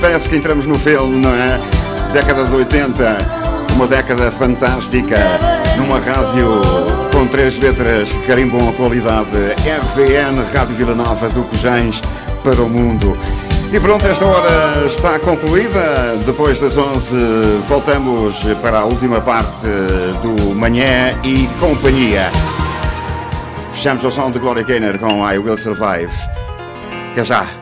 Parece que entramos no filme, não é? Década de 80, uma década fantástica, numa rádio com 3 letras que carimbam a qualidade. RVN, Rádio Vila Nova do Cojães para o mundo. E pronto, esta hora está concluída. Depois das 11 voltamos para a última parte do Manhã e Companhia. Fechamos o som de Gloria Gaynor com I Will Survive. Até já.